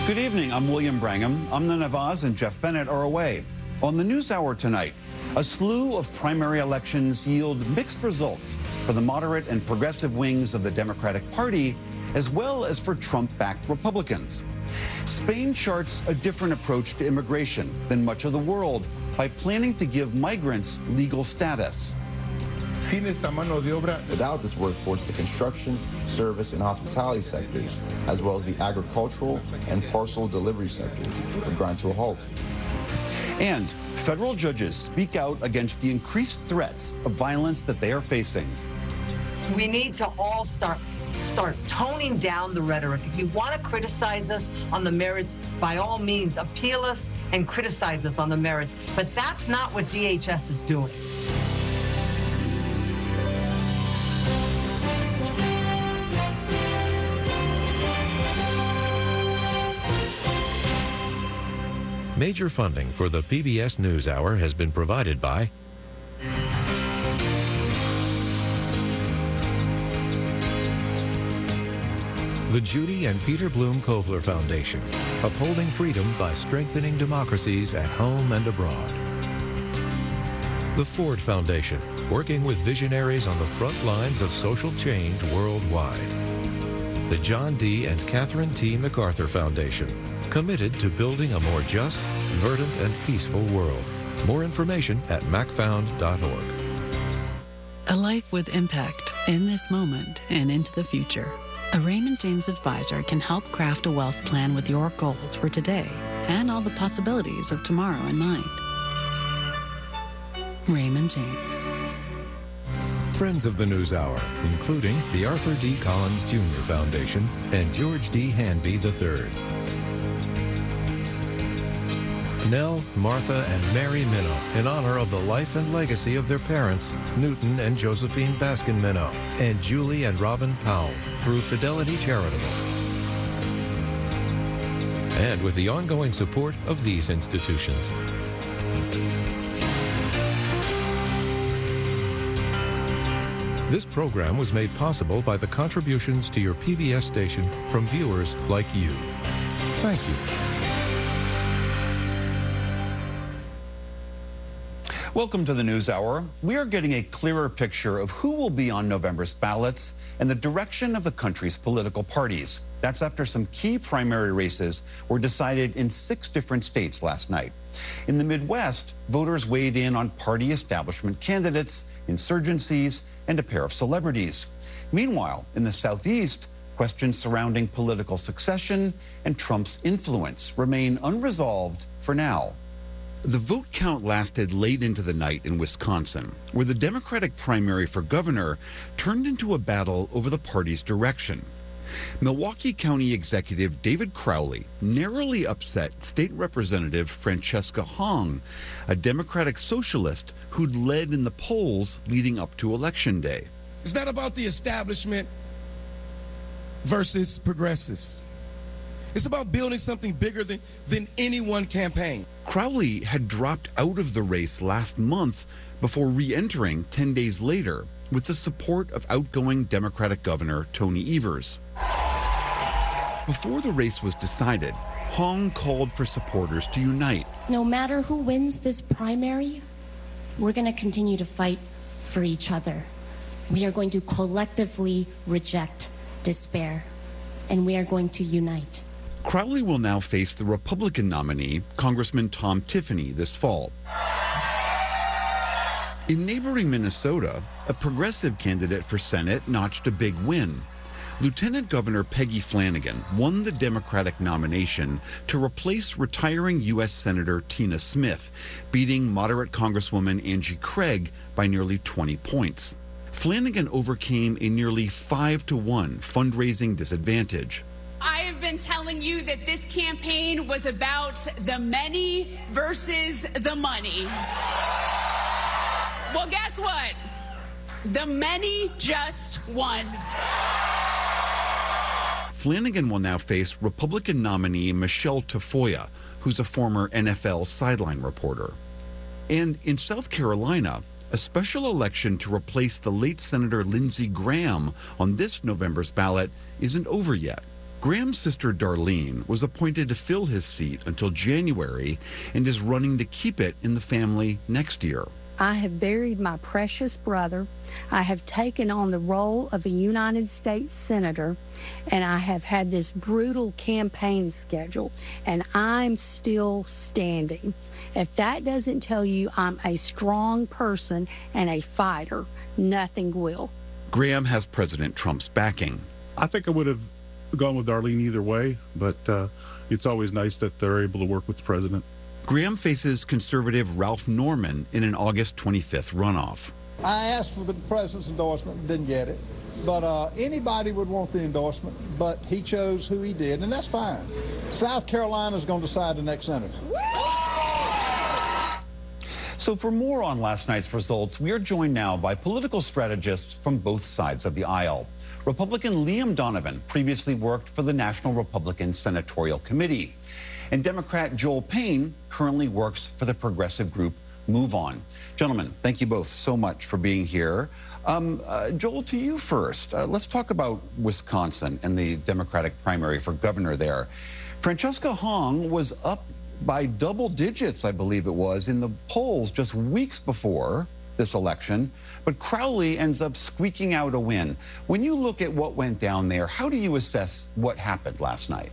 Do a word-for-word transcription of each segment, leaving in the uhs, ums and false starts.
Good evening, I'm William Brangham. Amna Nawaz and Jeff Bennett are away. On the NewsHour tonight, a slew of primary elections yield mixed results for the moderate and progressive wings of the Democratic Party, as well as for Trump-backed Republicans. Spain charts a different approach to immigration than much of the world by planning to give migrants legal status. Without this workforce, the construction, service, and hospitality sectors, as well as the agricultural and parcel delivery sectors, would grind to a halt. And federal judges speak out against the increased threats of violence that they are facing. We need to all start start toning down the rhetoric. If you want to criticize us on the merits, by all means, appeal us and criticize us on the merits. But that's not what D H S is doing. Major funding for the P B S NewsHour has been provided by the Judy and Peter Bloom Kovler Foundation, upholding freedom by strengthening democracies at home and abroad. The Ford Foundation, working with visionaries on the front lines of social change worldwide. The John D. and Catherine T. MacArthur Foundation, committed to building a more just, verdant, and peaceful world. More information at mac found dot org. A life with impact in this moment and into the future. A Raymond James advisor can help craft a wealth plan with your goals for today and all the possibilities of tomorrow in mind. Raymond James. Friends of the NewsHour, including the Arthur D. Collins Junior Foundation and George D. Hanby the third. Nell, Martha, and Mary Minow, in honor of the life and legacy of their parents, Newton and Josephine Baskin Minow, and Julie and Robin Powell, through Fidelity Charitable. And with the ongoing support of these institutions. This program was made possible by the contributions to your P B S station from viewers like you. Thank you. Welcome to the NewsHour. We are getting a clearer picture of who will be on November's ballots and the direction of the country's political parties. That's after some key primary races were decided in six different states last night. In the Midwest, voters weighed in on party establishment candidates, insurgencies, and a pair of celebrities. Meanwhile, in the Southeast, questions surrounding political succession and Trump's influence remain unresolved for now. The vote count lasted late into the night in Wisconsin, where the Democratic primary for governor turned into a battle over the party's direction. Milwaukee County Executive David Crowley narrowly upset State Representative Francesca Hong, a Democratic socialist who'd led in the polls leading up to Election Day. It's not about the establishment versus progressives. It's about building something bigger than, than any one campaign. Crowley had dropped out of the race last month before re-entering ten days later with the support of outgoing Democratic Governor Tony Evers. Before the race was decided, Hong called for supporters to unite. No matter who wins this primary, we're going to continue to fight for each other. We are going to collectively reject despair, and we are going to unite. Crowley will now face the Republican nominee, Congressman Tom Tiffany, this fall. In neighboring Minnesota, a progressive candidate for Senate notched a big win. Lieutenant Governor Peggy Flanagan won the Democratic nomination to replace retiring U S Senator Tina Smith, beating moderate Congresswoman Angie Craig by nearly twenty points. Flanagan overcame a nearly five to one fundraising disadvantage. I have been telling you that this campaign was about the many versus the money. Well, guess what? The many just won. Flanagan will now face Republican nominee Michelle Tafoya, who's a former N F L sideline reporter. And in South Carolina, a special election to replace the late Senator Lindsey Graham on this November's ballot isn't over yet. Graham's sister Darlene was appointed to fill his seat until January and is running to keep it in the family next year. I have buried my precious brother. I have taken on the role of a United States Senator, and I have had this brutal campaign schedule, and I'm still standing. If that doesn't tell you I'm a strong person and a fighter, nothing will. Graham has President Trump's backing. I think I would have gone with Darlene either way, but uh, it's always nice that they're able to work with the president. Graham faces conservative Ralph Norman in an August twenty-fifth runoff. I asked for the president's endorsement, didn't get it. But uh, anybody would want the endorsement, but he chose who he did, and that's fine. South Carolina's going to decide the next senator. So for more on last night's results, we are joined now by political strategists from both sides of the aisle. Republican Liam Donovan previously worked for the National Republican Senatorial Committee. And Democrat Joel Payne currently works for the progressive group Move On. Gentlemen, thank you both so much for being here. Um, uh, Joel, to you first. Uh, let's talk about Wisconsin and the Democratic primary for governor there. Francesca Hong was up by double digits, I believe it was, in the polls just weeks before this election, but Crowley ends up squeaking out a win. When you look at what went down there, how do you assess what happened last night?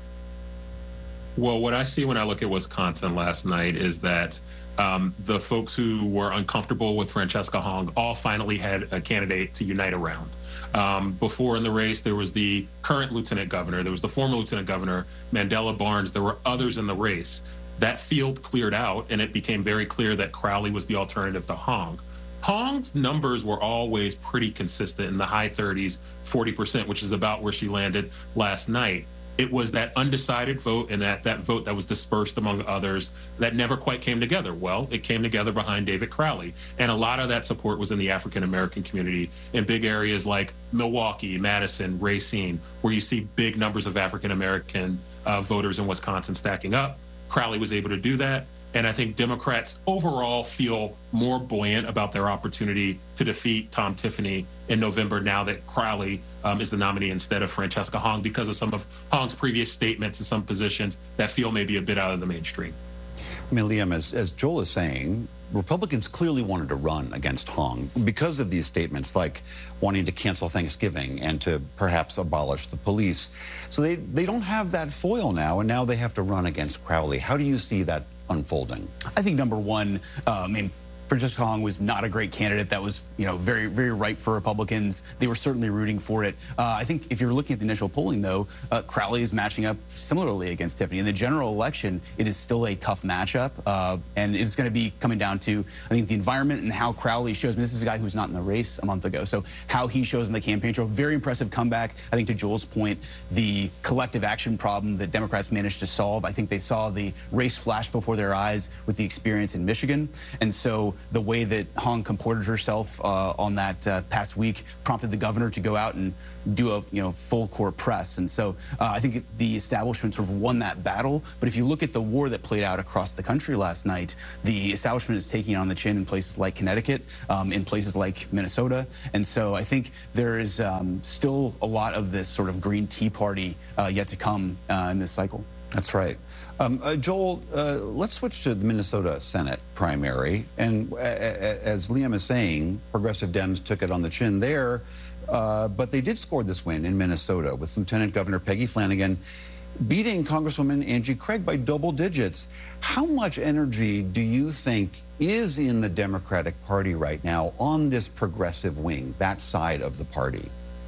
Well, what I see when I look at Wisconsin last night is that um, the folks who were uncomfortable with Francesca Hong all finally had a candidate to unite around. Um, before in the race, there was the current lieutenant governor, there was the former lieutenant governor, Mandela Barnes, there were others in the race. That field cleared out, and it became very clear that Crowley was the alternative to Hong. Hong's numbers were always pretty consistent in the high thirties, forty percent, which is about where she landed last night. It was that undecided vote and that, that vote that was dispersed among others that never quite came together. Well, it came together behind David Crowley. And a lot of that support was in the African-American community in big areas like Milwaukee, Madison, Racine, where you see big numbers of African-American uh, voters in Wisconsin stacking up. Crowley was able to do that. And I think Democrats overall feel more buoyant about their opportunity to defeat Tom Tiffany in November now that Crowley um, is the nominee instead of Francesca Hong because of some of Hong's previous statements and some positions that feel maybe a bit out of the mainstream. I mean, Liam, as, as Joel is saying, Republicans clearly wanted to run against Hong because of these statements like wanting to cancel Thanksgiving and to perhaps abolish the police. So they, they don't have that foil now, and now they have to run against Crowley. How do you see that unfolding? I think number one, uh, I mean, Francesca Hong was not a great candidate. That was, you know, very, very ripe for Republicans. They were certainly rooting for it. Uh, I think if you're looking at the initial polling, though, uh, Crowley is matching up similarly against Tiffany. In the general election, it is still a tough matchup, uh, and it's going to be coming down to, I think, the environment and how Crowley shows. I mean, this is a guy who's not in the race a month ago, so how he shows in the campaign trail, very impressive comeback. I think to Joel's point, the collective action problem that Democrats managed to solve, I think they saw the race flash before their eyes with the experience in Michigan, and so the way that Hong comported herself uh, on that uh, past week prompted the governor to go out and do a you know full court press. And so uh, I think the establishment sort of won that battle. But if you look at the war that played out across the country last night, the establishment is taking it on the chin in places like Connecticut, um, in places like Minnesota. And so I think there is um, still a lot of this sort of Green Tea Party uh, yet to come uh, in this cycle. That's right. Um, uh, Joel, uh, let's switch to the Minnesota Senate primary. And uh, as Liam is saying, progressive Dems took it on the chin there, uh, but they did score this win in Minnesota with Lieutenant Governor Peggy Flanagan beating Congresswoman Angie Craig by double digits. How much energy do you think is in the Democratic Party right now on this progressive wing, that side of the party?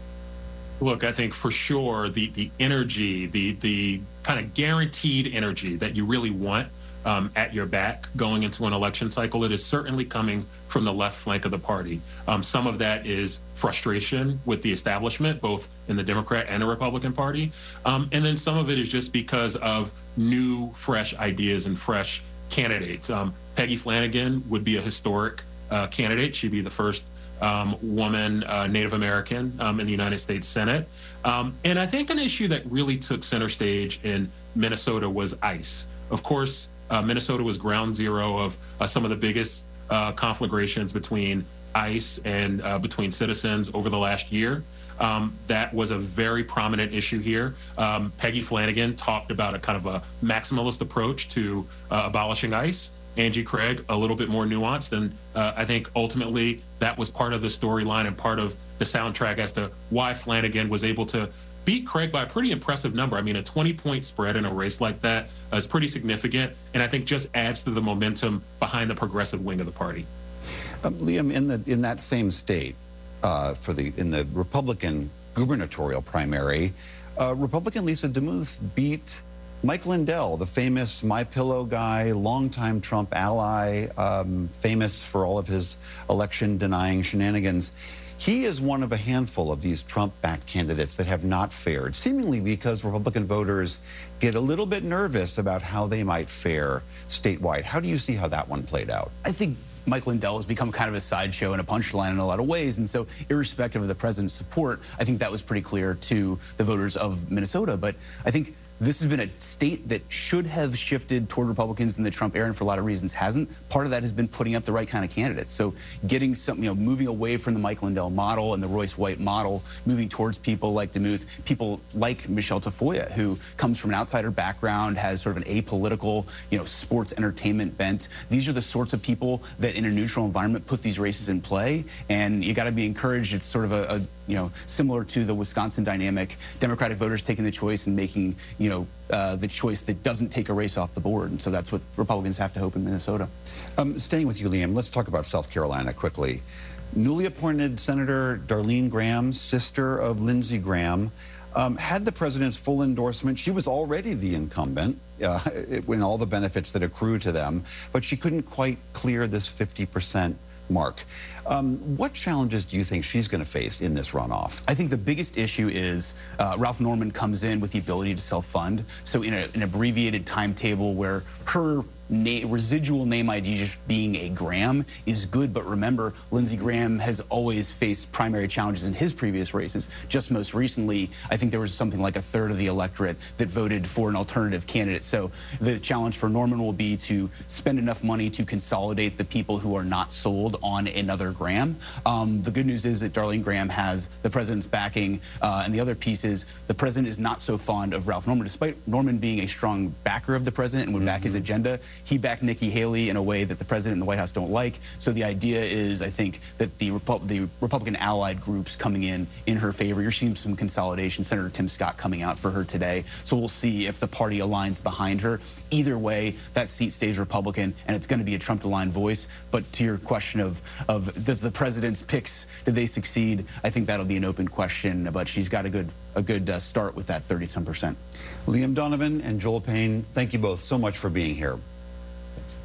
Look, I think for sure the the energy, the the kind of guaranteed energy that you really want um, at your back going into an election cycle, it is certainly coming from the left flank of the party. Um, some of that is frustration with the establishment, both in the Democrat and the Republican Party. Um, and then some of it is just because of new, fresh ideas and fresh candidates. Um, Peggy Flanagan would be a historic uh, candidate. She'd be the first Um, woman, uh, Native American um, in the United States Senate. Um, and I think an issue that really took center stage in Minnesota was ICE. Of course, uh, Minnesota was ground zero of uh, some of the biggest uh, conflagrations between ICE and uh, between citizens over the last year. Um, that was a very prominent issue here. Um, Peggy Flanagan talked about a kind of a maximalist approach to uh, abolishing ICE. Angie Craig, a little bit more nuanced, and uh, I think ultimately that was part of the storyline and part of the soundtrack as to why Flanagan was able to beat Craig by a pretty impressive number. I mean, a twenty-point spread in a race like that is pretty significant, and I think just adds to the momentum behind the progressive wing of the party. Um, Liam, in the in that same state, uh, for the in the Republican gubernatorial primary, uh, Republican Lisa DeMuth beat Mike Lindell, the famous My Pillow guy, longtime Trump ally, um, famous for all of his election-denying shenanigans. He is one of a handful of these Trump-backed candidates that have not fared, seemingly because Republican voters get a little bit nervous about how they might fare statewide. How do you see how that one played out? I think Mike Lindell has become kind of a sideshow and a punchline in a lot of ways. And so irrespective of the president's support, I think that was pretty clear to the voters of Minnesota. But I think this has been a state that should have shifted toward Republicans in the Trump era, and for a lot of reasons hasn't. Part of that has been putting up the right kind of candidates. So getting some, you know, moving away from the Mike Lindell model and the Royce White model, moving towards people like DeMuth, people like Michelle Tafoya, who comes from an outsider background, has sort of an apolitical, you know, sports entertainment bent. These are the sorts of people that in a neutral environment put these races in play, and you got to be encouraged. It's sort of a, a you know, similar to the Wisconsin dynamic, Democratic voters taking the choice and making, you know, uh, the choice that doesn't take a race off the board. And so that's what Republicans have to hope in Minnesota. Um, staying with you, Liam, let's talk about South Carolina quickly. Newly appointed Senator Darlene Graham, sister of Lindsey Graham, um, had the president's full endorsement. She was already the incumbent uh, when all the benefits that accrue to them, but she couldn't quite clear this fifty percent mark. Um, what challenges do you think she's going to face in this runoff? I think the biggest issue is uh, Ralph Norman comes in with the ability to self-fund. So in a, an abbreviated timetable where her Na residual name I D just being a Graham is good, but remember, Lindsey Graham has always faced primary challenges in his previous races. Just most recently, I think there was something like a third of the electorate that voted for an alternative candidate. So the challenge for Norman will be to spend enough money to consolidate the people who are not sold on another Graham. Um, the good news is that Darlene Graham has the president's backing, uh, and the other piece is the president is not so fond of Ralph Norman, despite Norman being a strong backer of the president and would mm-hmm. back his agenda. He backed Nikki Haley in a way that the president and the White House don't like. So the idea is, I think, that the, Repu the Republican allied groups coming in in her favor. You're seeing some consolidation. Senator Tim Scott coming out for her today. So we'll see if the party aligns behind her. Either way, that seat stays Republican, and it's going to be a Trump-aligned voice. But to your question of, of does the president's picks, did they succeed? I think that'll be an open question, but she's got a good, a good uh, start with that thirty-some percent. Liam Donovan and Joel Payne, thank you both so much for being here.